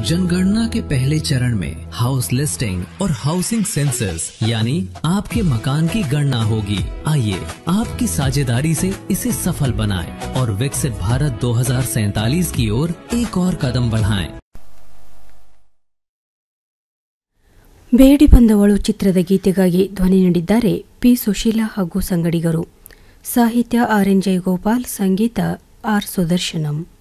जनगणना के पहले चरण में हाउस लिस्टिंग और हाउसिंग सेंसस यानी आपके मकान की गणना होगी। आइए आपकी साझेदारी से इसे सफल बनाएं और विकसित भारत 2047 की ओर एक और कदम बढ़ाएं। ಬೇಡಿ ಬಂದವಳು ಚಿತ್ರದ ಗೀತೆಗಾಗಿ ಧ್ವನಿ ನೀಡಿದ್ದಾರೆ ಪಿ ಸುಶೀಲಾ ಹಾಗೂ ಸಂಗಡಿಗರು. ಸಾಹಿತ್ಯ ಆರ್ ಎನ್ ಜಯಗೋಪಾಲ್, ಸಂಗೀತ ಆರ್ ಸುದರ್ಶನಂ.